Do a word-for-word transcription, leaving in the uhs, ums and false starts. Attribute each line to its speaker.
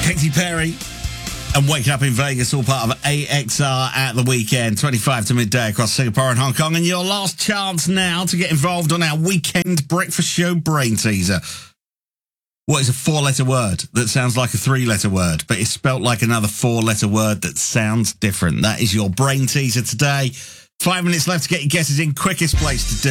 Speaker 1: Katy Perry and Wake Up in Vegas, all part of A X R at the weekend, twenty-five to midday across Singapore and Hong Kong. And your last chance now to get involved on our weekend breakfast show brain teaser. What is a four-letter word that sounds like a three-letter word, but is spelt like another four-letter word that sounds different? That is your brain teaser today. Five minutes left to get your guesses in. Quickest place to do